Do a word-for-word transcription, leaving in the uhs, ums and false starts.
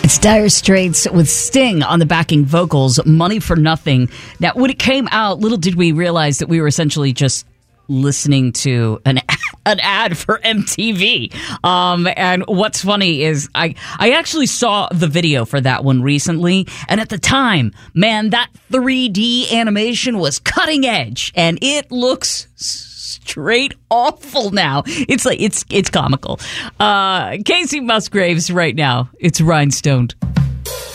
It's Dire Straits with Sting on the backing vocals, Money for Nothing. Now, when it came out, little did we realize that we were essentially just listening to an an ad for M T V. Um, and what's funny is I, I actually saw the video for that one recently, and at the time, man, that three D animation was cutting edge, and it looks straight awful now. It's like it's it's comical. Uh, Casey Musgraves right now. It's Rhinestoned.